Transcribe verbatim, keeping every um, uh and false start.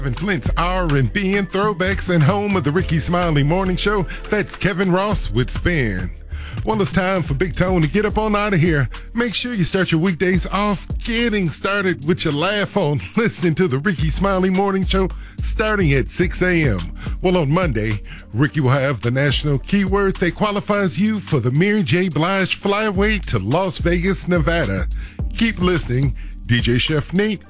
Kevin Flint's R and B and throwbacks and home of the Ricky Smiley Morning Show. That's Kevin Ross with Spin. Well, it's time for Big Tone to get up on out of here. Make sure you start your weekdays off getting started with your laugh on listening to the Ricky Smiley Morning Show starting at six a.m. Well, on Monday, Ricky will have the national keyword that qualifies you for the Mary J. Blige Flyaway to Las Vegas, Nevada. Keep listening. D J Chef Nate